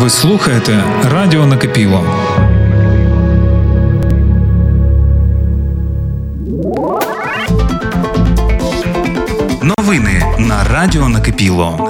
Ви слухаєте Радіо Накипіло. Новини на Радіо Накипіло.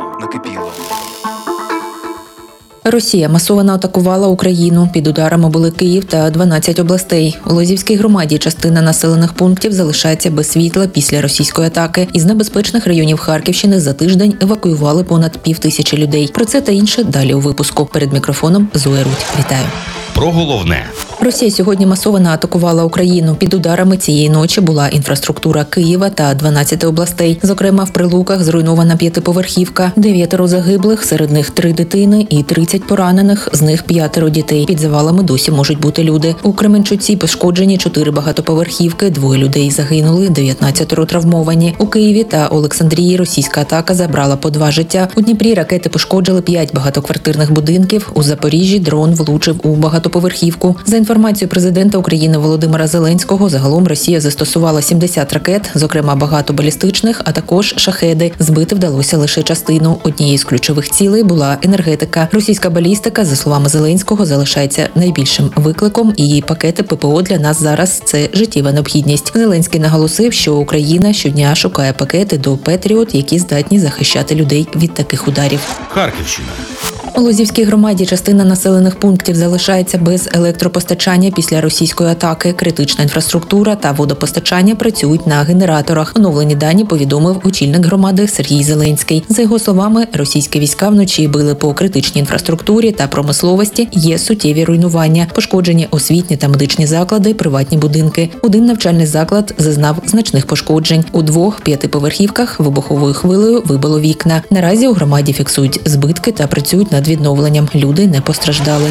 Росія масово атакувала Україну. Під ударами були Київ та 12 областей. У Лозівській громаді частина населених пунктів залишається без світла після російської атаки. Із небезпечних районів Харківщини за тиждень евакуювали понад 5000 людей. Про це та інше далі у випуску. Перед мікрофоном Зоя Рудь. Вітаю. Про головне. Росія сьогодні масово атакувала Україну. Під ударами цієї ночі була інфраструктура Києва та 12 областей. Зокрема, в Прилуках зруйнована 5-поверхівка, 9 загиблих, серед них 3 дитини і 30 поранених, з них 5 дітей. Під завалами досі можуть бути люди. У Кременчуці пошкоджені 4 багатоповерхівки, 2 людей загинули, 19 травмовані. У Києві та Олександрії російська атака забрала по 2 життя. У Дніпрі ракети пошкоджили 5 багатоквартирних будинків. У Запоріжжі дрон влучив у багатоповерхівку. За інформацією президента України Володимира Зеленського, загалом Росія застосувала 70 ракет, зокрема багато балістичних, а також шахеди. Збити вдалося лише частину. Однією з ключових цілей була енергетика. Російська балістика, за словами Зеленського, залишається найбільшим викликом, і пакети ППО для нас зараз – це життєва необхідність. Зеленський наголосив, що Україна щодня шукає пакети до Петріот, які здатні захищати людей від таких ударів. Харківщина. У Лозівській громаді частина населених пунктів залишається без електропостачання після російської атаки. Критична інфраструктура та водопостачання працюють на генераторах. Оновлені дані повідомив очільник громади Сергій Зеленський. За його словами, російські війська вночі били по критичній інфраструктурі та промисловості. Є суттєві руйнування. Пошкоджені освітні та медичні заклади, приватні будинки. Один навчальний заклад зазнав значних пошкоджень. У 2 5-поверхівках вибуховою хвилею вибило вікна. Наразі у громаді фіксують збитки та працюють над відновленням. Люди не постраждали.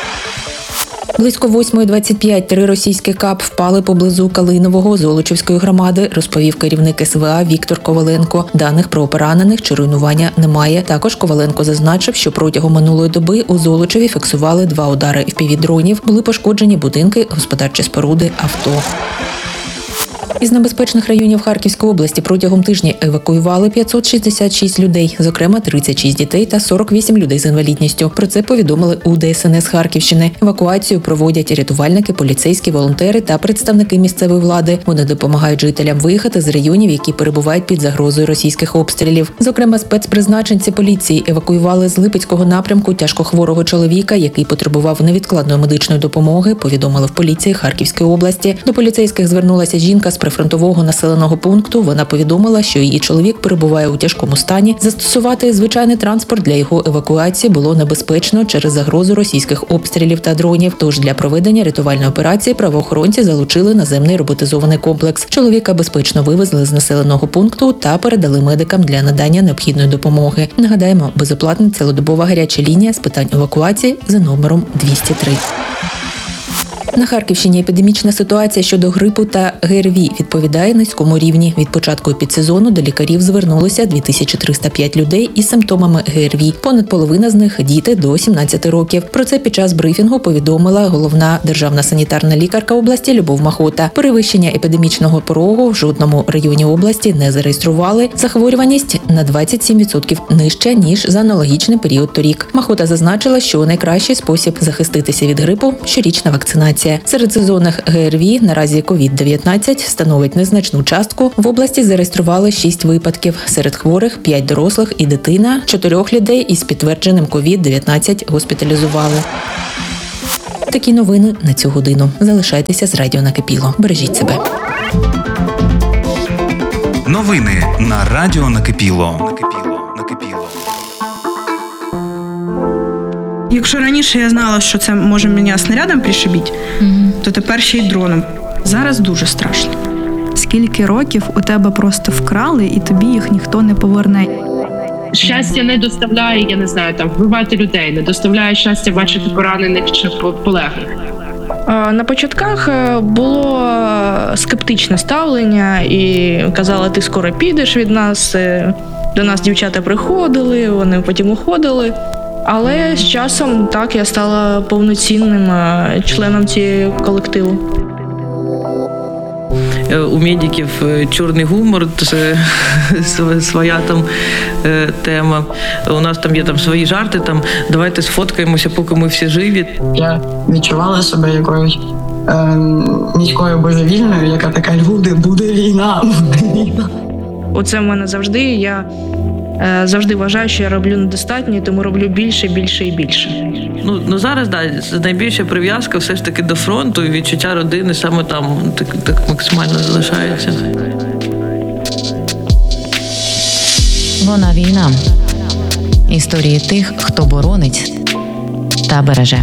Близько 8:25 3 російські КАП впали поблизу Калинового Золочівської громади, розповів керівник СВА Віктор Коваленко. Даних про поранених чи руйнування немає. Також Коваленко зазначив, що протягом минулої доби у Золочеві фіксували 2 удари FPV-дронів, були пошкоджені будинки, господарчі споруди, авто. Із небезпечних районів Харківської області протягом тижня евакуювали 566 людей, зокрема 36 дітей та 48 людей з інвалідністю. Про це повідомили у ДСНС Харківщини. Евакуацію проводять рятувальники, поліцейські, волонтери та представники місцевої влади. Вони допомагають жителям виїхати з районів, які перебувають під загрозою російських обстрілів. Зокрема, спецпризначенці поліції евакуювали з Липецького напрямку тяжкохворого чоловіка, який потребував невідкладної медичної допомоги, повідомили в поліції Харківської області. До поліцейських звернулася жінка з прифронтового населеного пункту. Вона повідомила, що її чоловік перебуває у тяжкому стані. Застосувати звичайний транспорт для його евакуації було небезпечно через загрозу російських обстрілів та дронів. Тож для проведення рятувальної операції правоохоронці залучили наземний роботизований комплекс. Чоловіка безпечно вивезли з населеного пункту та передали медикам для надання необхідної допомоги. Нагадаємо, безоплатна цілодобова гаряча лінія з питань евакуації за номером 203. На Харківщині епідемічна ситуація щодо грипу та ГРВІ відповідає низькому рівні. Від початку епідсезону до лікарів звернулося 2305 людей із симптомами ГРВІ. Понад половина з них – діти до 17 років. Про це під час брифінгу повідомила головна державна санітарна лікарка області Любов Махота. Перевищення епідемічного порогу в жодному районі області не зареєстрували. Захворюваність на 27% нижча, ніж за аналогічний період торік. Махота зазначила, що найкращий спосіб захиститися від грипу – щорічна вакцинація. Серед сезонних ГРВІ наразі COVID-19 становить незначну частку. В області зареєстрували 6 випадків. Серед хворих 5 дорослих і дитина. 4 людей із підтвердженим COVID-19 госпіталізували. Такі новини на цю годину. Залишайтеся з Радіо Накипіло. Бережіть себе. Новини на Радіо Накипіло. Якщо раніше я знала, що це може мене снарядом пришибити, то тепер ще й дроном. Зараз дуже страшно. Скільки років у тебе просто вкрали, і тобі їх ніхто не поверне? Щастя не доставляє, я не знаю, там вбивати людей, не доставляє щастя бачити поранених чи полеглих. На початках було скептичне ставлення і казали, ти скоро підеш від нас. До нас дівчата приходили, вони потім уходили. Але з часом так я стала повноцінним членом цієї колективу. у медиків чорний гумор, своя там тема. У нас там є там свої жарти, там давайте сфоткаємося, поки ми всі живі. Я відчувала себе якоюсь міською божевільною, яка така: буде війна, буде війна. Оце в мене завжди. Я завжди вважаю, що я роблю недостатньо, тому роблю більше, більше і більше. Ну зараз, найбільша прив'язка все ж таки до фронту, і відчуття родини саме там так максимально залишається. Вона війна. Історії тих, хто боронить та береже.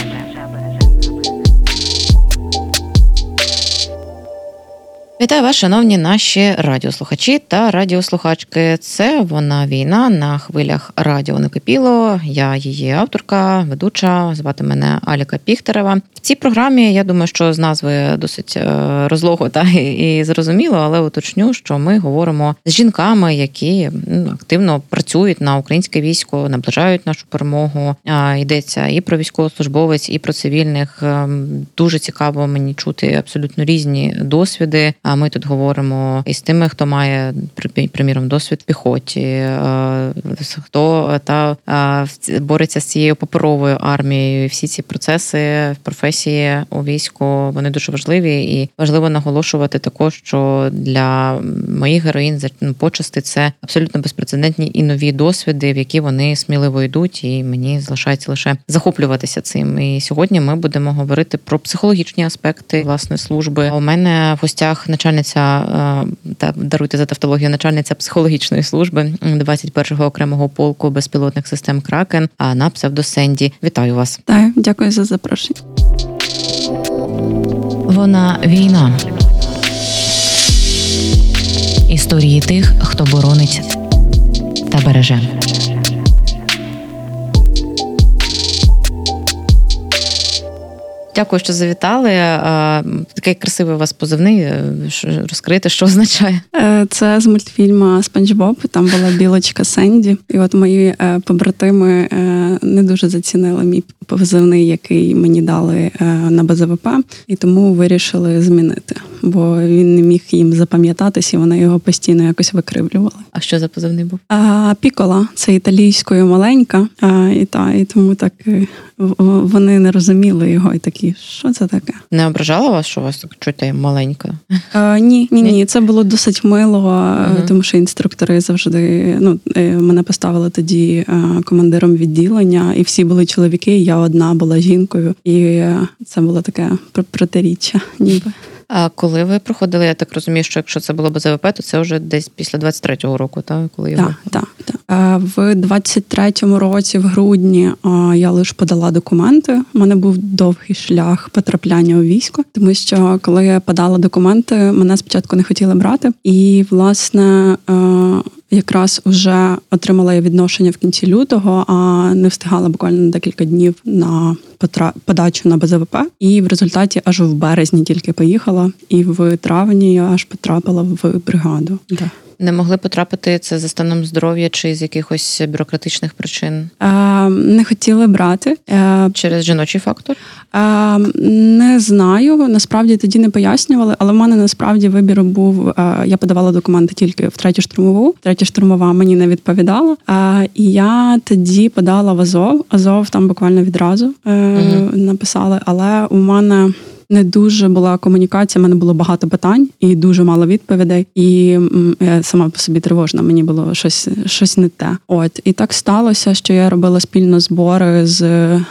Вітаю вас, шановні наші радіослухачі та радіослухачки. Це «Вона війна» на хвилях радіо Накипіло. Я її авторка, ведуча, звати мене Аліка Піхтерева. В цій програмі, я думаю, що з назви досить розлого та і зрозуміло, але уточню, що ми говоримо з жінками, які активно працюють на українське військо, наближають нашу перемогу. Йдеться і про військовослужбовець, і про цивільних. Дуже цікаво мені чути абсолютно різні досвіди. А ми тут говоримо із тими, хто має, приміром, досвід в піхоті, хто бореться з цією паперовою армією. Всі ці процеси в професії у війську, вони дуже важливі. І важливо наголошувати також, що для моїх героїнь почасти це абсолютно безпрецедентні і нові досвіди, в які вони сміливо йдуть, і мені залишається лише захоплюватися цим. І сьогодні ми будемо говорити про психологічні аспекти, власне, служби. У мене в гостях начальниця, даруйте за тавтологію, начальниця психологічної служби 21-го окремого полку безпілотних систем «Кракен», а на псевдо Сенді. Вітаю вас. Так, дякую за запрошення. Вона війна. Історії тих, хто боронить та береже. Дякую, що завітали. Такий красивий у вас позивний. Розкрийте, що означає? Це з мультфільму «Спанч Боб». Там була білочка Сенді. І от мої побратими не дуже зацінили мій позивний, який мені дали на БЗВП. І тому вирішили змінити. Бо він не міг їм запам'ятатись, і вони його постійно якось викривлювали. А що за позивний був? Пікола. Це італійською маленька. І тому так вони не розуміли його і такі, що це таке? Не ображало вас, що вас так чуєте маленька? Ні. Це було досить мило, тому що інструктори завжди, мене поставили тоді командиром відділення, і всі були чоловіки, я одна була жінкою, і це було таке протиріччя, ніби. А коли ви проходили, я так розумію, що якщо це було БЗВП, то це вже десь після 23-го року, так? Так. В 23-му році, в грудні, я лише подала документи. У мене був довгий шлях потрапляння у військо, тому що коли я подала документи, мене спочатку не хотіли брати. І, власне, якраз вже отримала я відношення в кінці лютого, а не встигала буквально декілька днів на подачу на БЗВП. І в результаті аж в березні тільки поїхала. І в травні я аж потрапила в бригаду. Да. Не могли потрапити це за станом здоров'я чи з якихось бюрократичних причин? Не хотіли брати. Через жіночий фактор? Не знаю. Насправді тоді не пояснювали, але в мене насправді вибір був, я подавала документи тільки в 3-ю штурмову. 3-я штурмова мені не відповідала. І я тоді подала в Азов. Азов там буквально відразу написали, але у мене не дуже була комунікація, в мене було багато питань і дуже мало відповідей. І я сама по собі тривожна, мені було щось не те. І так сталося, що я робила спільно збори з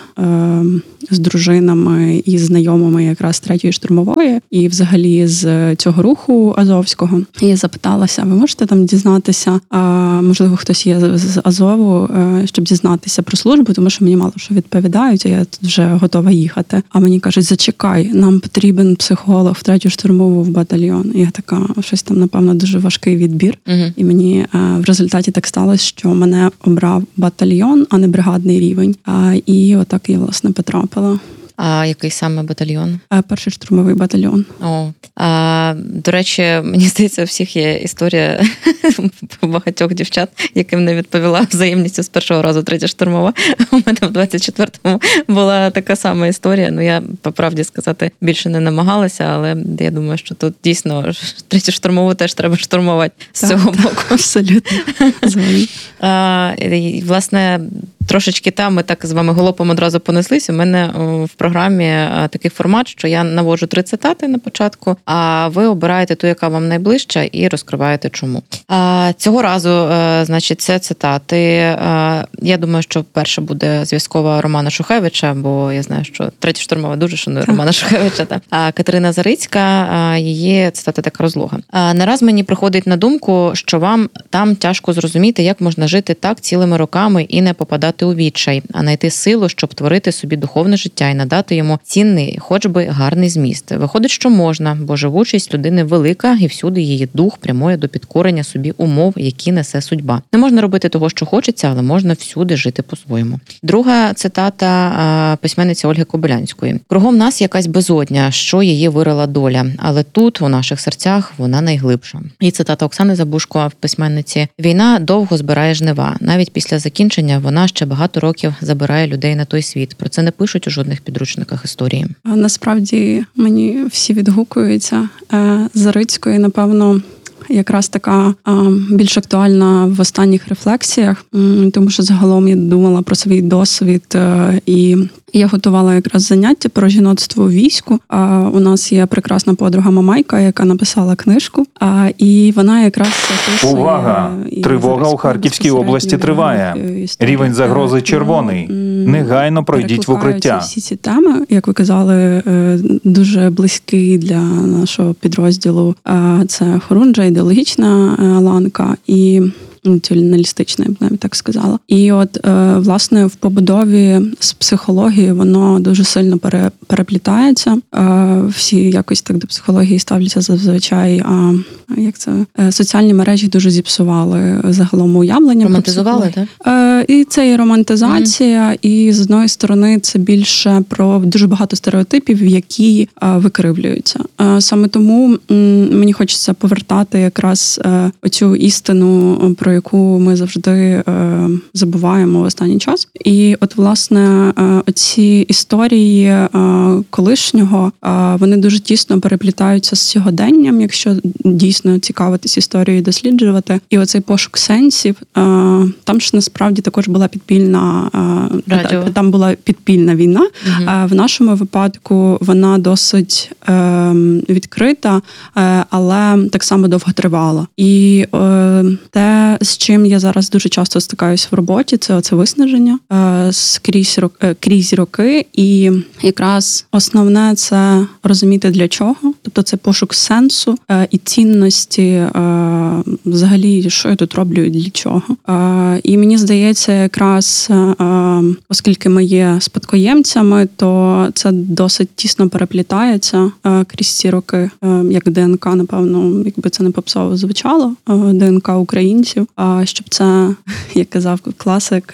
дружинами і знайомими якраз 3-ї штурмової і взагалі з цього руху азовського. І я запиталася, ви можете там дізнатися, можливо, хтось є з Азову, щоб дізнатися про службу, тому що мені мало що відповідають, а я тут вже готова їхати. А мені кажуть, зачекай, нам потрібен психолог в 3-ю штурмову в батальйон. І я така, щось там, напевно, дуже важкий відбір. І мені в результаті так сталося, що мене обрав батальйон, а не бригадний рівень. І отак я, власне, потрапила. А який саме батальйон? Перший штурмовий батальйон. До речі, мені здається, у всіх є історія багатьох дівчат, яким не відповіла взаємністю з першого разу третя штурмова. У мене в 24-му була така сама історія. Я, по правді сказати, більше не намагалася, але я думаю, що тут дійсно третю штурмову теж треба штурмувати з цього боку. Абсолютно. Власне, трошечки там ми так з вами галопом одразу понеслись. У мене в програмі такий формат, що я наводжу 3 цитати на початку, а ви обираєте ту, яка вам найближча, і розкриваєте чому. Цього разу, значить, це цитати. Я думаю, що перша буде зв'язкова Романа Шухевича, бо я знаю, що третя штурмова дуже шанує Романа Шухевича. А Катерина Зарицька, її цитата така розлога. Нараз мені приходить на думку, що вам там тяжко зрозуміти, як можна жити так цілими роками і не попадати у відчай, а знайти силу, щоб творити собі духовне життя і надати йому цінний, хоч би гарний зміст. Виходить, що можна, бо живучість людини велика, і всюди її дух прямує до підкорення собі умов, які несе судьба. Не можна робити того, що хочеться, але можна всюди жити по-своєму. Друга цитата письменниці Ольги Кобилянської. Кругом нас якась безодня, що її вирила доля, але тут, у наших серцях, вона найглибша. І цитата Оксани Забушко в письменниці. Війна довго збирає жнива. Навіть після закінчення вона ще багато років забирає людей на той світ. Про це не пишуть у жодних підручниках історії. Насправді мені всі відгукуються. Зарицької, напевно, якраз така більш актуальна в останніх рефлексіях, тому що загалом я думала про свій досвід і я готувала якраз заняття про жіноцтво у війську. У нас є прекрасна подруга Мамайка, яка написала книжку, і вона якраз описує... Увага! Тривога у Харківській області триває. Рівень загрози червоний. Негайно пройдіть в укриття. Всі ці теми, як ви казали, дуже близькі для нашого підрозділу. Це хорунжа, ідеологічна ланка і націоналістична, я б навіть так сказала. І от, власне, в побудові з психології воно дуже сильно переплітається. Всі якось так до психології ставляться зазвичай, соціальні мережі дуже зіпсували загалом уявлення. Романтизували, так? І це і романтизація, і з одної сторони це більше про дуже багато стереотипів, які викривлюються. Саме тому мені хочеться повертати якраз оцю істину, про яку ми завжди забуваємо в останній час. І от, власне, оці історії колишнього, вони дуже тісно переплітаються з сьогоденням, якщо дійсно цікавитись історією, досліджувати. І оцей пошук сенсів, там ж насправді також була підпільна там була підпільна війна. В нашому випадку вона досить відкрита, але так само довго тривала. І те, з чим я зараз дуже часто стикаюсь в роботі, це оце виснаження крізь роки. І якраз основне це розуміти для чого. Тобто це пошук сенсу і цінності взагалі, що я тут роблю і для чого. І мені здається, якраз оскільки ми є спадкоємцями, то це досить тісно переплітається крізь ці роки, як ДНК, напевно, якби це не попсово звучало, ДНК українців, щоб це, як казав класик,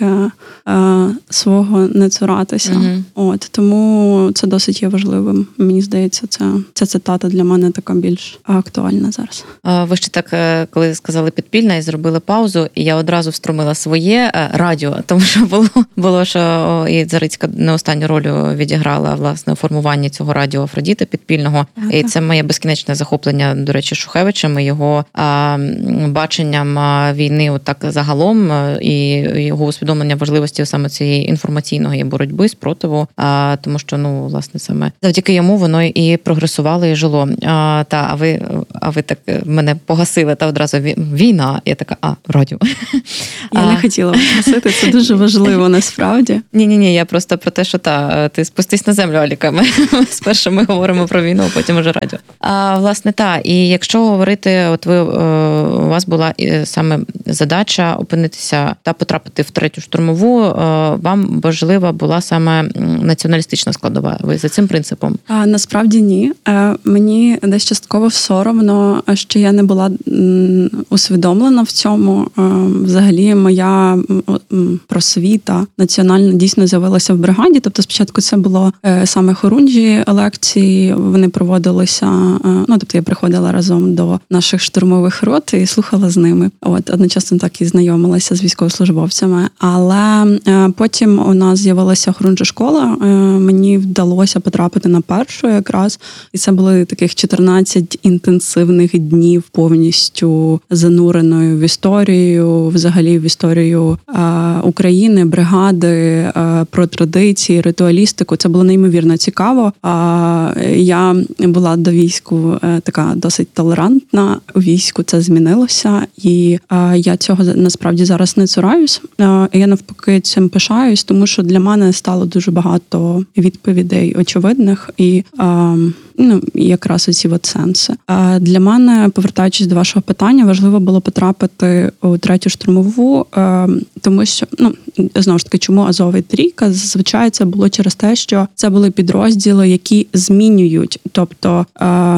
свого не цуратися. От, тому це досить є важливим. Мені здається, ця цитата для мене така більш актуальна зараз. Ви ще так, коли сказали підпільна і зробили паузу, і я одразу встромила своє радіо, тому що було, що і Зарицька не останню роль відіграла, власне, у формуванні цього радіо Афродіта підпільного. І це моє безкінечне захоплення, до речі, Шухевичем і його баченням війни отак загалом, і його усвідомлення важливості саме цієї інформаційної боротьби, спротиву, тому що, власне, саме завдяки йому воно і прогресувало, і жило. А ви так мене погасили, та одразу війна. Я така, радіо. Я не хотіла погасити, це дуже важливо насправді. Ні, я просто про те, що ти спустись на землю, Аліка. Ми спершу ми говоримо про війну, а потім уже радіо. Власне, і якщо говорити, от у вас була саме задача опинитися та потрапити в 3-ю штурмову, вам важлива була саме націоналістична складова. Ви за цим принципом? Насправді ні. Мені десь частково соромно, що я не була усвідомлена в цьому. Взагалі моя просвіта національна дійсно з'явилася в бригаді. Тобто спочатку це було саме хорунжі лекції, вони проводилися, тобто я приходила разом до наших штурмових рот і слухала з ними. Одночасно так і знайомилася з військовослужбовцями. Але потім у нас з'явилася хорунжа школа, мені вдалося потрапити на першу якраз, і це були таких 14 інтенсивних днів повністю зануреною в історію, взагалі в історію України, бригади, про традиції, ритуалістику. Це було неймовірно цікаво. Я була до війську така досить толерантна. У війську це змінилося, і я цього насправді зараз не цураюсь. Я навпаки цим пишаюсь, тому що для мене стало дуже багато відповідей очевидних і якраз оці сенси. Для мене, повертаючись до вашого питання, важливо було потрапити у 3-ю штурмову, тому що, знову ж таки, чому Азов і Трійка? Зазвичай це було через те, що це були підрозділи, які змінюють, тобто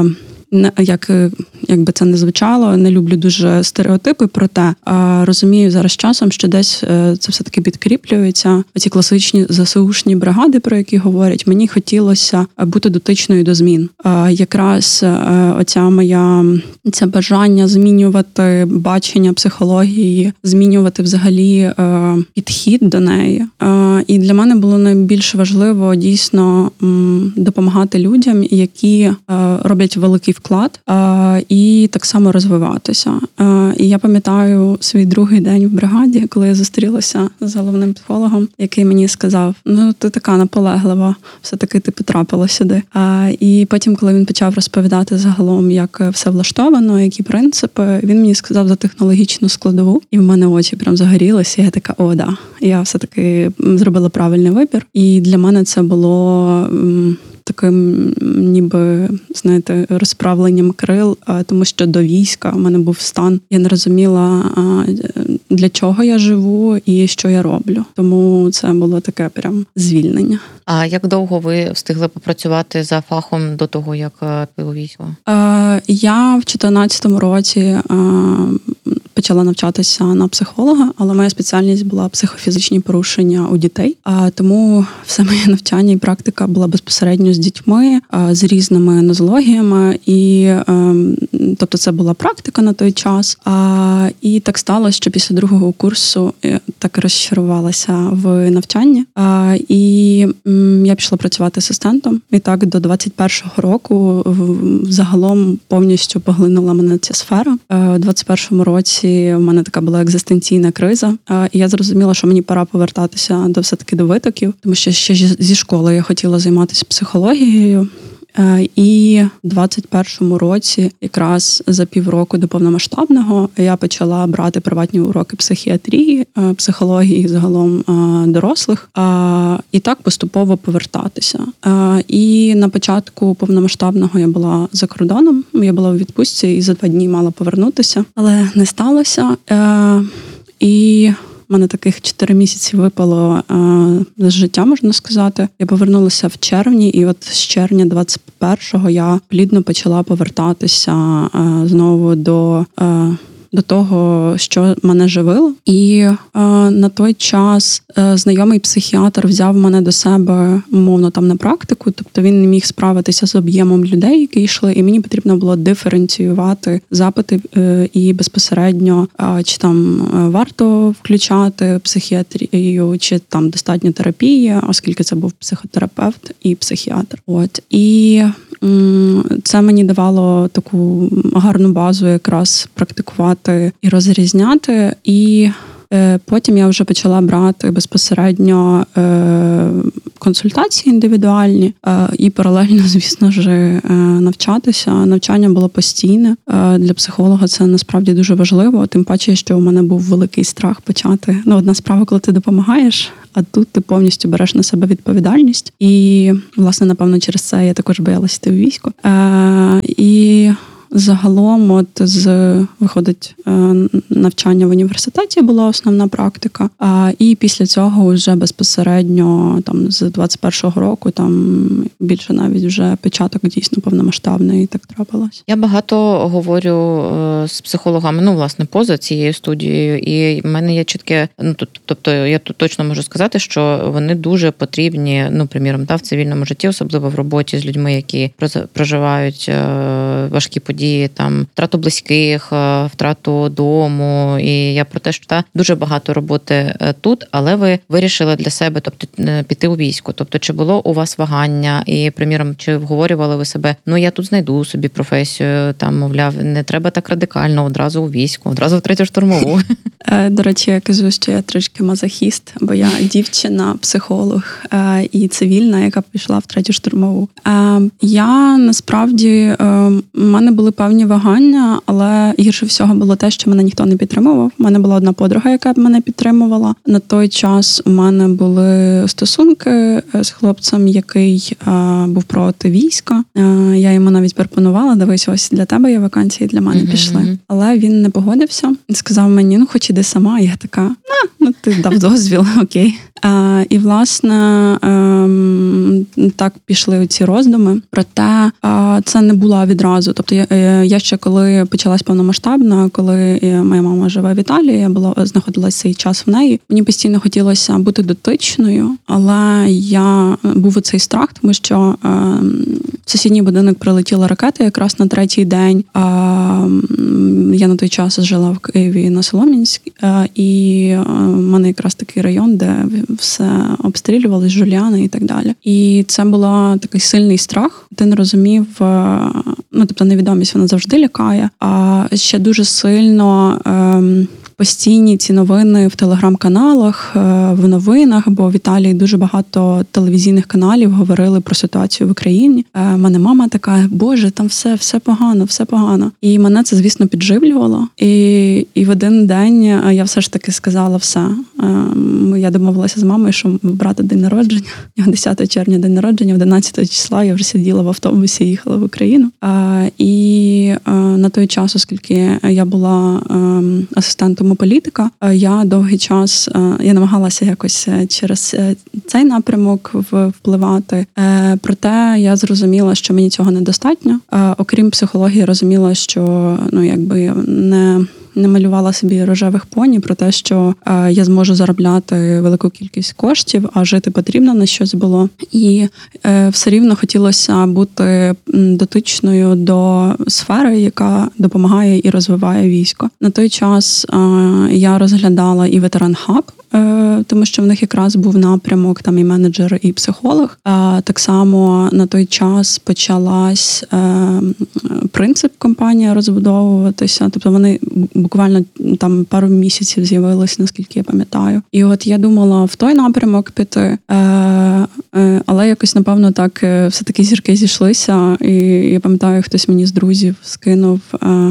як би це не звучало, не люблю дуже стереотипи, проте розумію зараз часом, що десь це все-таки підкріплюється. Ці класичні ЗСУшні бригади, про які говорять, мені хотілося бути дотичною до змін. Якраз це бажання змінювати бачення психології, змінювати взагалі підхід до неї. І для мене було найбільш важливо дійсно допомагати людям, які роблять великий вклад, і так само розвиватися. І я пам'ятаю свій другий день в бригаді, коли я зустрілася з головним психологом, який мені сказав, ти така наполеглива, все-таки ти потрапила сюди. І потім, коли він почав розповідати загалом, як все влаштовано, які принципи, він мені сказав за технологічну складову, і в мене очі прям загорілися, і я така, я все-таки зробила правильний вибір. І для мене це було таким, ніби, розправленням крил, тому що до війська в мене був стан. Я не розуміла, для чого я живу і що я роблю. Тому це було таке прям звільнення. А як довго ви встигли попрацювати за фахом до того, як пили у війську? Я в 2014 році почала навчатися на психолога, але моя спеціальність була психофізичні порушення у дітей. Тому все моє навчання і практика була безпосередньо з дітьми, з різними нозологіями. І, тобто це була практика на той час. І так сталося, що після другого курсу я так розчарувалася в навчанні. І я пішла працювати асистентом. І так до 21-го року загалом повністю поглинула мене ця сфера. У 21-му році в мене така була екзистенційна криза. І я зрозуміла, що мені пора повертатися все-таки до витоків, тому що ще зі школи я хотіла займатися психологією. І в 21-му році, якраз за півроку до повномасштабного, я почала брати приватні уроки психіатрії, психології загалом дорослих, і так поступово повертатися. І на початку повномасштабного я була за кордоном, я була у відпустці і за 2 дні мала повернутися, але не сталося. І в мене таких 4 місяці випало з життя, можна сказати. Я повернулася в червні, і от з червня 21-го я плідно почала повертатися знову до того, що мене живило. І на той час знайомий психіатр взяв мене до себе, умовно, там на практику, тобто він не міг справитися з об'ємом людей, які йшли, і мені потрібно було диференціювати запити і безпосередньо, чи там варто включати психіатрію, чи там достатньо терапії, оскільки це був психотерапевт і психіатр. І це мені давало таку гарну базу якраз практикувати і розрізняти. І потім я вже почала брати безпосередньо консультації індивідуальні і паралельно, звісно ж, навчатися. Навчання було постійне. Для психолога це насправді дуже важливо, тим паче, що у мене був великий страх почати. Одна справа, коли ти допомагаєш, а тут ти повністю береш на себе відповідальність. І, власне, напевно, через це я також боялася йти у військо. І Загалом, виходить, навчання в університеті була основна практика, і після цього вже безпосередньо там з 21-го року там більше навіть вже початок дійсно повномасштабний, і так трапилось. Я багато говорю з психологами, власне, поза цією студією, і в мене є чітке, тобто я тут точно можу сказати, що вони дуже потрібні, приміром, в цивільному житті, особливо в роботі з людьми, які проживають важкі події, там втрату близьких, втрату дому. І я про те, що дуже багато роботи тут, але ви вирішили для себе, тобто піти у військо. Тобто, чи було у вас вагання, і, приміром, чи вговорювали ви себе, я тут знайду собі професію, там, мовляв, не треба так радикально, одразу у війську, одразу в 3-ю штурмову. До речі, я кажу, що я трішки мазохіст, бо я дівчина, психолог і цивільна, яка пішла в 3-ю штурмову. Я, насправді, в мене були певні вагання, але гірше всього було те, що мене ніхто не підтримував. У мене була одна подруга, яка мене підтримувала. На той час у мене були стосунки з хлопцем, який був проти війська. Я йому навіть пропонувала, дивись, ось для тебе є вакансії, для мене пішли. Але він не погодився. Сказав мені, хоч іди сама. Я така, ти дав дозвіл, окей. І, власне, так пішли ці роздуми. Проте це не було відразу. Тобто я ще коли почалась повномасштабна, коли моя мама живе в Італії, я знаходилася цей час в неї. Мені постійно хотілося бути дотичною, але був оцей страх, тому що в сусідній будинок прилетіла ракета якраз на 3-й день. Я на той час жила в Києві на Солом'янськ, і в мене якраз такий район, де все обстрілювали, жуляни і так далі. І це був такий сильний страх. Ти не розумів, тобто невідомість, вона завжди лякає, а ще дуже сильно постійні ці новини в телеграм-каналах, в новинах, бо в Італії дуже багато телевізійних каналів говорили про ситуацію в Україні. Мене мама така, боже, там все погано, все погано. І мене це, звісно, підживлювало. І в один день я все ж таки сказала все. Я домовилася з мамою, що в брата день народження. 10 червня день народження, 11 числа я вже сиділа в автобусі і їхала в Україну. І на той час, оскільки я була асистентом політика, я довгий час я намагалася якось через цей напрямок впливати. Проте я зрозуміла, що мені цього недостатньо. Окрім психології, розуміла, що якби не малювала собі рожевих поні про те, що я зможу заробляти велику кількість коштів, а жити потрібно на щось було. І все рівно хотілося бути дотичною до сфери, яка допомагає і розвиває військо. На той час я розглядала і ветеран-хаб, тому що в них якраз був напрямок, там і менеджер, і психолог. Так само на той час почалась принцип компанія розбудовуватися. Тобто вони буквально там пару місяців з'явились, наскільки я пам'ятаю. І от я думала в той напрямок піти, але якось, напевно, так все-таки зірки зійшлися. І я пам'ятаю, хтось мені з друзів скинув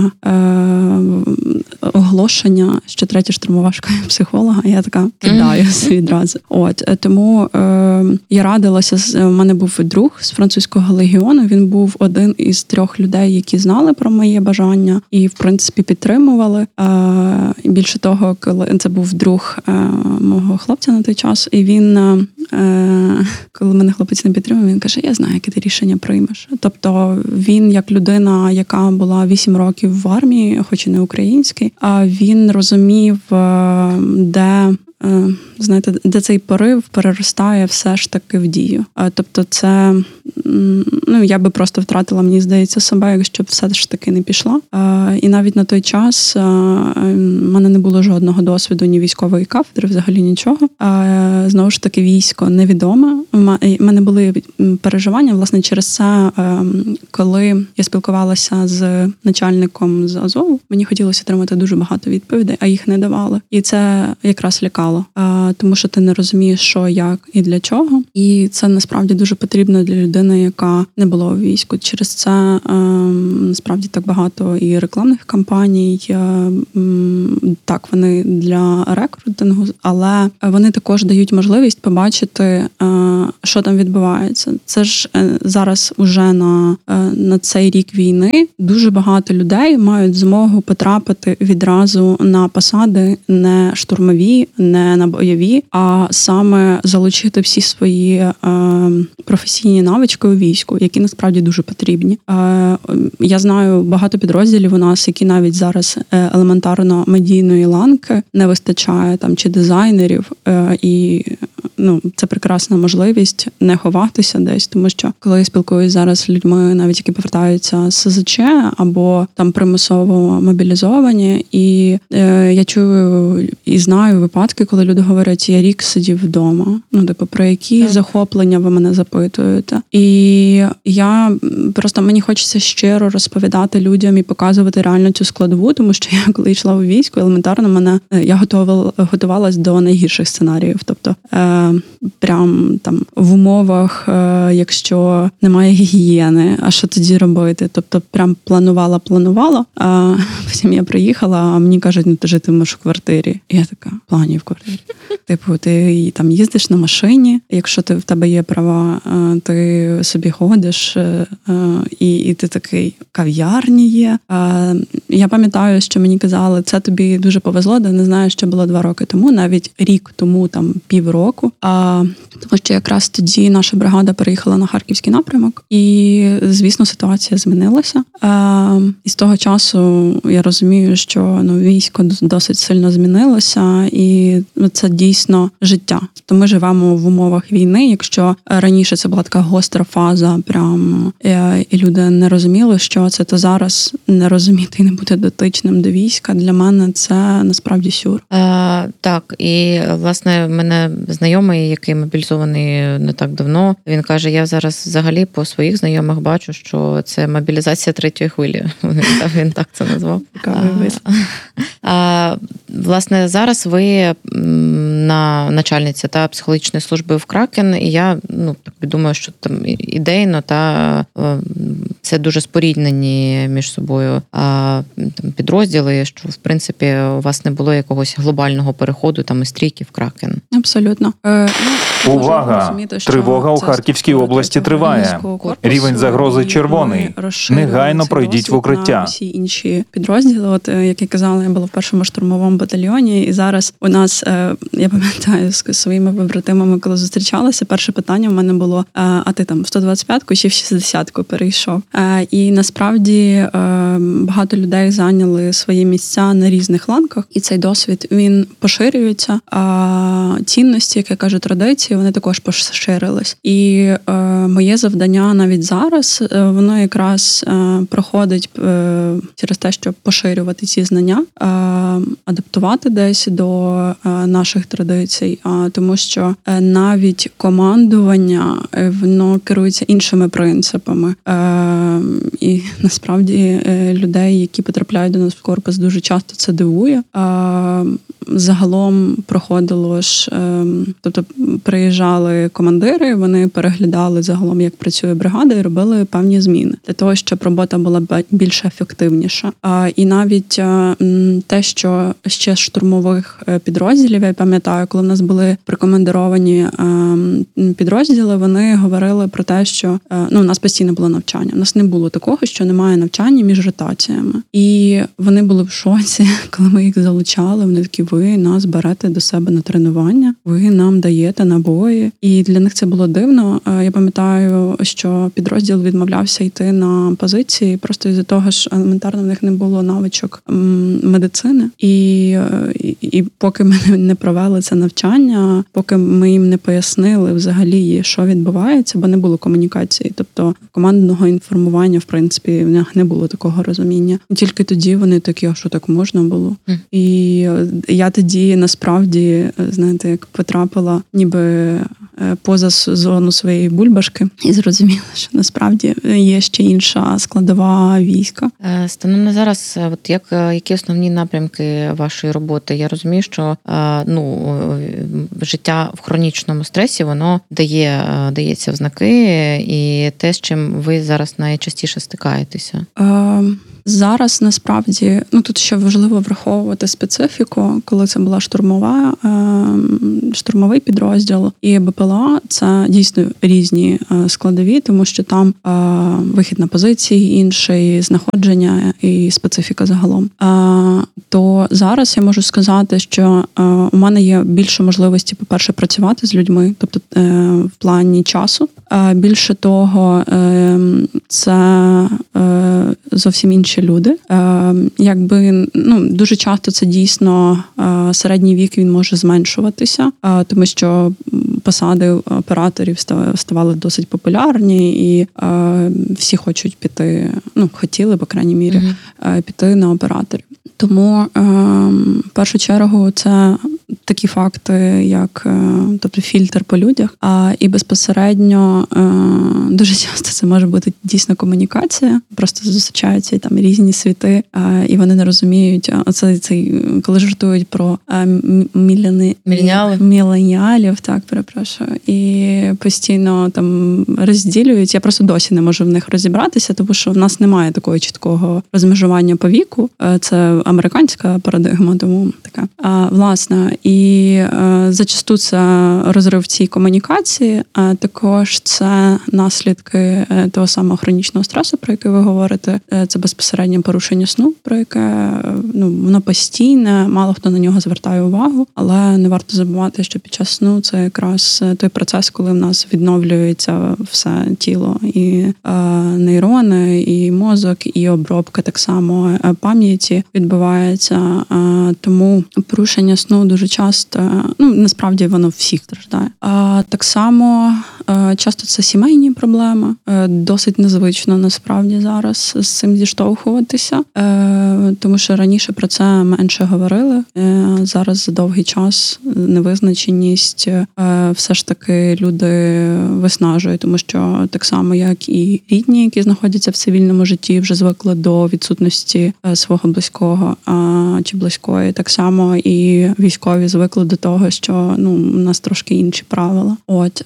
оголошення, що 3-я штурмова шукає психолога, і я така кидаюся відразу. Тому я радилася, у мене був друг з французького легіону, він був один із 3 людей, які знали про моє бажання і, в принципі, підтримували. Більше того, коли це був друг мого хлопця на той час, і він, коли мене хлопець не підтримав, він каже, я знаю, яке ти рішення приймеш. Тобто він, як людина, яка була 8 років в армії, хоч і не український, він розумів, де цей порив переростає все ж таки в дію. Тобто це, я би просто втратила, мені здається, себе, якщо б все ж таки не пішла. І навіть на той час в мене не було жодного досвіду, ні військової кафедри, взагалі нічого. Знову ж таки, військо невідоме. У мене були переживання, власне, через це, коли я спілкувалася з начальником з Азову, мені хотілося отримати дуже багато відповідей, а їх не давали. І це якраз лякало. стало, тому що ти не розумієш, що, як і для чого. І це насправді дуже потрібно для людини, яка не була у війську. Через це насправді так багато і рекламних кампаній. Так, вони для рекрутингу, але вони також дають можливість побачити, що там відбувається. Це ж зараз уже на цей рік війни дуже багато людей мають змогу потрапити відразу на посади не штурмові, не на бойові, а саме залучити всі свої професійні навички у війську, які насправді дуже потрібні. Я знаю багато підрозділів у нас, які навіть зараз елементарно медійної ланки не вистачає там чи дизайнерів, і це прекрасна можливість не ховатися десь, тому що коли я спілкуюся зараз з людьми, навіть які повертаються з СЗЧ або там примусово мобілізовані, і я чую і знаю випадки, коли люди говорять, я рік сидів вдома. Про які захоплення ви мене запитуєте. І я просто, мені хочеться щиро розповідати людям і показувати реально цю складову, тому що я коли йшла у війську, елементарно я готувалась до найгірших сценаріїв. Тобто прям там в умовах, якщо немає гігієни, а що тоді робити? Тобто прям планувала, а потім я приїхала, а мені кажуть, ти житимеш в квартирі. І я така, плані в квартирі. Типу, ти там їздиш на машині, якщо в тебе є права, ти собі ходиш, і ти такий, кав'ярні є. Я пам'ятаю, що мені казали, це тобі дуже повезло, де не знаю, що було 2 роки тому, навіть рік тому, там півроку. Тому що якраз тоді наша бригада переїхала на Харківський напрямок, і, звісно, ситуація змінилася. І з того часу я розумію, що військо досить сильно змінилося, і це дійсно життя. То ми живемо в умовах війни. Якщо раніше це була така гостра фаза, прям і люди не розуміли, що це, то зараз не розуміти і не бути дотичним до війська. Для мене це насправді сюр. Так, і власне в мене знайомий, який мобілізований не так давно, він каже, я зараз взагалі по своїх знайомих бачу, що це мобілізація 3-ї хвилі. Він так це назвав. Власне, зараз ви начальниця та психологічної служби в Кракен, і я так думаю, що там ідейно це дуже споріднені між собою підрозділи, що в принципі у вас не було якогось глобального переходу там із трійки в Кракен. Абсолютно. Увага! Тривога у Харківській області триває. Рівень загрози червоний. Негайно пройдіть в укриття. Всі інші підрозділи, як я казала, я була в першому штурмовому батальйоні, і зараз у нас, я пам'ятаю, з своїми побратимами, коли зустрічалися, перше питання в мене було, а ти там в 125-ку чи в 60-ку перейшов? І насправді багато людей зайняли свої місця на різних ланках, і цей досвід, він поширюється, а цінності, як я кажу, традиції, вони також поширились. І моє завдання навіть зараз, воно якраз проходить через те, щоб поширювати ці знання, адаптувати десь до наших традицій, тому що навіть командування, воно керується іншими принципами. І насправді людей, які потрапляють до нас в корпус, дуже часто це дивує. Загалом проходило ж, тобто приїжджали командири, вони переглядали загалом, як працює бригада, і робили певні зміни для того, щоб робота була більш ефективніша. І навіть те, що ще штурмових підрозділів, я пам'ятаю, коли в нас були прикомандировані підрозділи, вони говорили про те, що у нас постійно було навчання. У нас не було такого, що немає навчання між ротаціями. І вони були в шоці, коли ми їх залучали. Вони такі, ви нас берете до себе на тренування, ви нам даєте набої. І для них це було дивно. Я пам'ятаю, що підрозділ відмовлявся йти на позиції просто із-за того, що елементарно в них не було навичок медицини. І поки ми не провели це навчання, поки ми їм не пояснили взагалі, що відбувається, бо не було комунікації. Тобто командного інформування, в принципі, в них не було такого розуміння. І тільки тоді вони такі, а що так можна було? І я тоді, насправді, знаєте, як потрапила ніби поза зону своєї бульбашки і зрозуміла, що насправді є ще інша складова війська. Станом на зараз, от які основні напрямки вашої роботи? Я розумію, що життя в хронічному стресі, воно дається в знаки, і те, з чим ви зараз найчастіше стикаєтеся. Зараз, насправді, тут ще важливо враховувати специфіку, коли це була штурмовий підрозділ і БПЛА, це дійсно різні складові, тому що там вихід на позиції інший, знаходження і специфіка загалом. То зараз я можу сказати, що у мене є більше можливості, по-перше, працювати з людьми, тобто в плані часу. Більше того, це зовсім інші люди. Дуже часто це дійсно середній вік, він може зменшуватися, тому що посади операторів ставали досить популярні, і всі хочуть піти, хотіли, по крайній мірі, піти на операторів. Тому, в першу чергу, це такі факти, як фільтр по людях, і безпосередньо дуже часто це може бути дійсно комунікація, просто зустрічаються там різні світи, і вони не розуміють, коли жартують про міленіалів, так, перепрошую, і постійно там розділюють. Я просто досі не можу в них розібратися, тому що в нас немає такого чіткого розмежування по віку. Це американська парадигма, тому така. Власне, і зачасту це розрив в цій комунікації, а також це наслідки того самого хронічного стресу, про який ви говорите. Це безпосередньо порушення сну, про яке воно постійне, мало хто на нього звертає увагу, але не варто забувати, що під час сну це якраз той процес, коли в нас відновлюється все тіло, і нейрони, і мозок, і обробка так само пам'яті відбувається. Тому порушення сну дуже часто, насправді воно всіх страждає. Так само часто це сімейні проблеми. Досить незвично насправді зараз з цим зіштовхуватися, тому що раніше про це менше говорили. Зараз за довгий час невизначеність все ж таки люди виснажують, тому що так само, як і рідні, які знаходяться в цивільному житті, вже звикли до відсутності свого близького чи близької. Так само і військові звикли до того, що у нас трошки інші правила.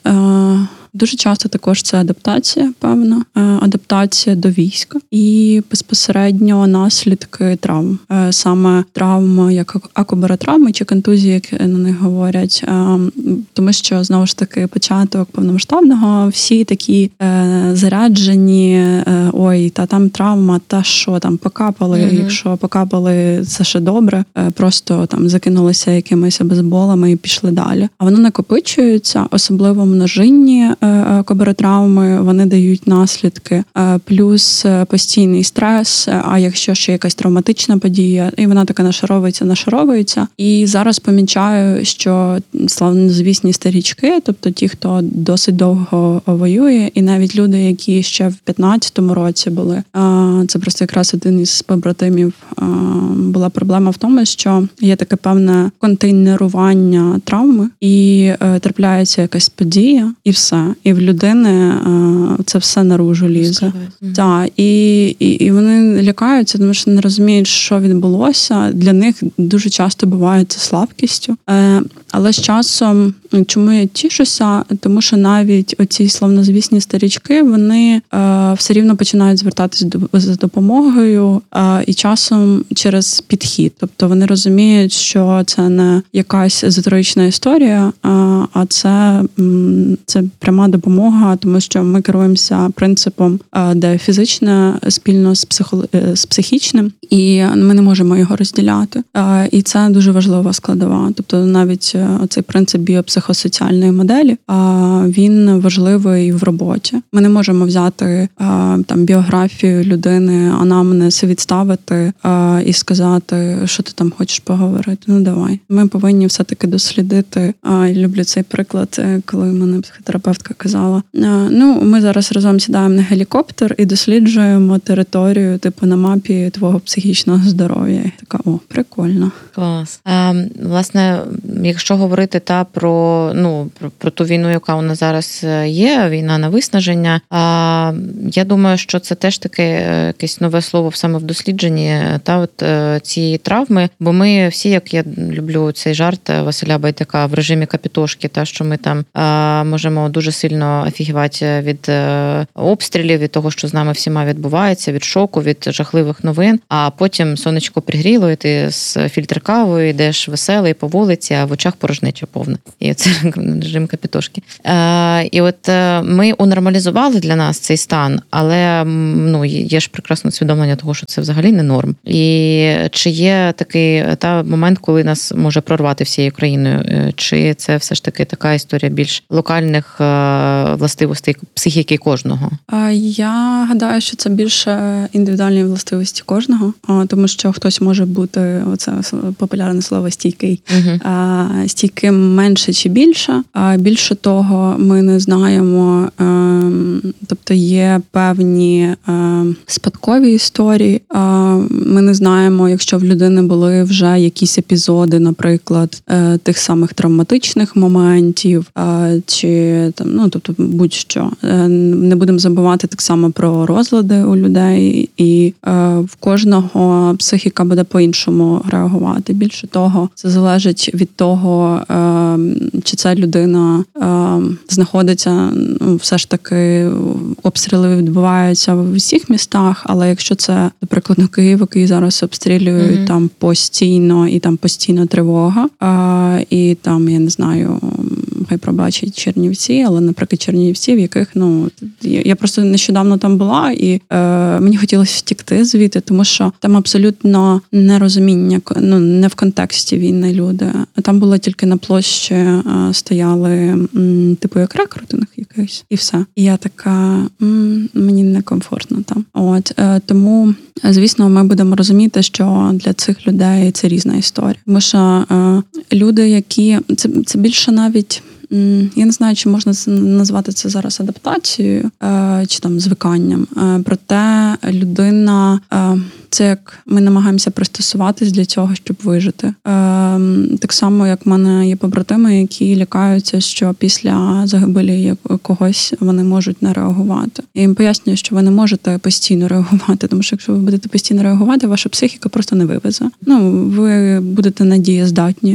Дуже часто також це адаптація, певна, адаптація до війська і безпосередньо наслідки травм. Саме травми, як акубаротравми чи контузії, як на них говорять. Тому що, знову ж таки, початок повномасштабного, всі такі заряджені, та там травма, та що там покапали, якщо покапали, це ще добре, просто там закинулися якимись обезболами і пішли далі. А воно накопичується, особливо множинні акубаротравми, вони дають наслідки, плюс постійний стрес, а якщо ще якась травматична подія, і вона така нашаровується. І зараз помічаю, що славнозвісні старічки, тобто ті, хто досить довго воює, і навіть люди, які ще в 15-му році були, це просто якраз один із побратимів, була проблема в тому, що є таке певне контейнерування травми, і трапляється якась подія, і все. І в людини це все наружу лізе. Так, і вони лякаються, тому що не розуміють, що відбулося. Для них дуже часто буває це слабкістю. Але з часом, чому я тішуся? Тому що навіть оці славнозвісні старічки, вони все рівно починають звертатись за допомогою і часом через підхід. Тобто вони розуміють, що це не якась езотерична історія, а це пряма допомога, тому що ми керуємося принципом, де фізичне спільно з психічним, і ми не можемо його розділяти. І це дуже важлива складова. Тобто навіть цей принцип біопсихосоціальної моделі, він важливий в роботі. Ми не можемо взяти там біографію людини, анамнез відставити і сказати, що ти там хочеш поговорити. Давай. Ми повинні все-таки дослідити. Люблю цей приклад, коли мене психотерапевтка казала, ми зараз разом сідаємо на гелікоптер і досліджуємо територію, на мапі твого психічного здоров'я. Я така, прикольно. прикольно. Клас. Власне, якщо говорити про ту війну, яка у нас зараз є, війна на виснаження, я думаю, що це теж таке якесь нове слово саме в дослідженні цієї травми, бо ми всі, як я люблю цей жарт Василя Байдяка в режимі капітошки, що ми там можемо дуже сильно офігівати від обстрілів, від того, що з нами всіма відбувається, від шоку, від жахливих новин, а потім сонечко пригріло, і ти з фільтр кавою йдеш веселий по вулиці, а в очах порожнеча повна. І це режим капітошки. І от ми унормалізували для нас цей стан, але є ж прекрасне усвідомлення того, що це взагалі не норм. І чи є такий момент, коли нас може прорвати всією країною, чи це все ж таки така історія більш локальних властивостей психіки кожного? Я гадаю, що це більше індивідуальні властивості кожного, тому що хтось може бути, оце популярне слово, стійкий. Стійким менше чи більше. Більше того, ми не знаємо, тобто є певні спадкові історії. Ми не знаємо, якщо в людини були вже якісь епізоди, наприклад, тих самих травматичних моментів, чи тобто будь-що. Не будемо забувати так само про розлади у людей, і в кожного психіка буде по-іншому реагувати. Більше того, це залежить від того, чи ця людина знаходиться, все ж таки обстріли відбуваються в усіх містах, але якщо це, наприклад, Київ, який зараз обстрілюють там постійно, і там постійно тривога, і там, я не знаю, хай пробачить Чернівці, але, наприклад, Чернівці, в яких, я просто нещодавно там була, і мені хотілося втікти звідти, тому що там абсолютно нерозуміння, не в контексті війни люди. Там було тільки на площі стояли, типу, як рекрутинг якийсь, і все. І я така, мені некомфортно там. Тому, звісно, ми будемо розуміти, що для цих людей це різна історія. Тому що люди, які... Це більше навіть... Я не знаю, чи можна назвати це зараз адаптацією чи там звиканням. Проте людина, це як ми намагаємося пристосуватись для цього, щоб вижити. Так само, як в мене є побратими, які лякаються, що після загибелі когось вони можуть не реагувати. Я їм пояснюю, що ви не можете постійно реагувати, тому що якщо ви будете постійно реагувати, ваша психіка просто не вивезе. Ви будете недієздатні.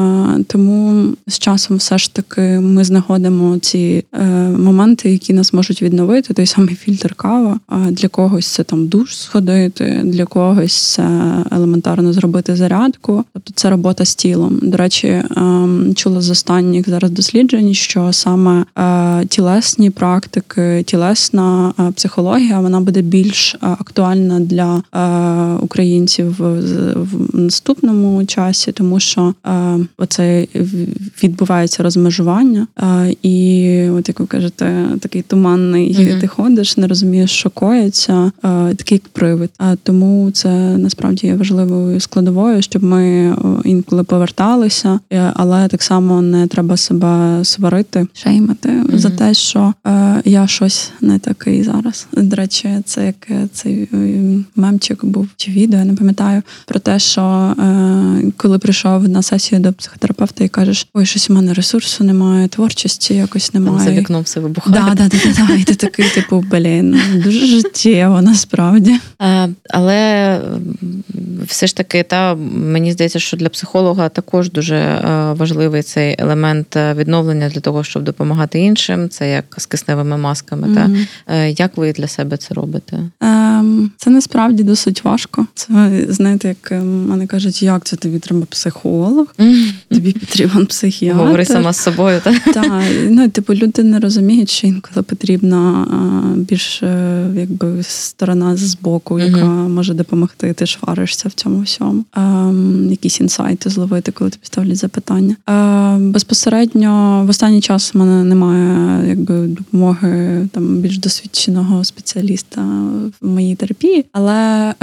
Тому з часом все ж таки ми знаходимо ці моменти, які нас можуть відновити. Той самий фільтр кава. Для когось це там душ сходити, для когось це елементарно зробити зарядку. Тобто це робота з тілом. До речі, чула з останніх зараз досліджень, що саме тілесні практики, тілесна психологія, вона буде більш актуальна для українців в наступному часі, тому що оце відбувається розмежування. І от, як ви кажете, такий туманний, ти ходиш, не розумієш, що коїться, такий як привид. Тому це насправді є важливою складовою, щоб ми інколи поверталися, але так само не треба себе сварити, шеймити за те, що я щось не такий зараз. До речі, це як цей мемчик був, чи відео, я не пам'ятаю, про те, що коли прийшов на сесію до психотерапевта і кажеш, ой, щось у мене ресурсу немає, творчості якось немає. Там за вікном все вибухає. Да. І ти такий, типу, дуже життєво, насправді. Але все ж таки, мені здається, що для психолога також дуже важливий цей елемент відновлення для того, щоб допомагати іншим. Це як з кисневими масками. Як ви для себе це робите? Це насправді досить важко. Це, знаєте, як мене кажуть, як це тобі треба психолог? Тобі потрібен психіатр. Говори сама з собою, так? Так. Люди не розуміють, що інколи потрібна більш, якби, сторона збоку, яка може допомогти. Ти ж варишся в цьому всьому. Якісь інсайти зловити, коли тобі ставлять запитання. Безпосередньо в останній час в мене немає, якби, допомоги там більш досвідченого спеціаліста в моїй терапії, але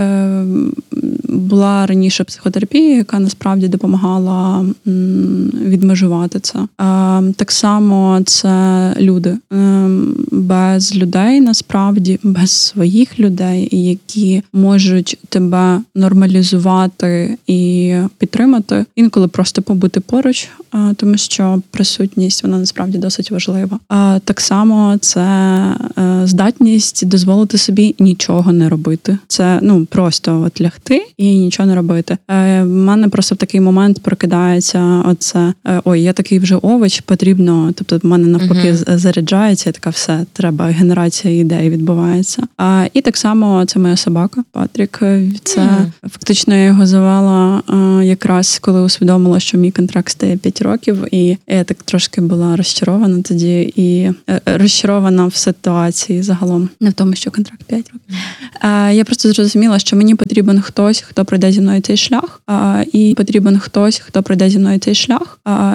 була раніше психотерапія, яка насправді допомагала відмежувати це. Так само це люди. Без людей, насправді, без своїх людей, які можуть тебе нормалізувати і підтримати, інколи просто побути поруч, тому що присутність, вона насправді досить важлива. Так само це здатність дозволити собі нічого не робити. Це, просто от лягти і нічого не робити. В мене просто в такий момент прокидається оце, я такий вже овоч, потрібно, тобто в мене навпаки заряджається, я така, все, треба, генерація ідей відбувається. І так само це моя собака, Патрік. Це фактично я його завела якраз, коли усвідомила, що мій контракт стає 5 років, і я так трошки була розчарована тоді, і розчарована в ситуації загалом, не в тому, що контракт 5 років. Я просто зрозуміла, що мені потрібен хтось, хто пройде зі мною цей шлях, і потрібен хтось, хто пройде зі мною цей шлях,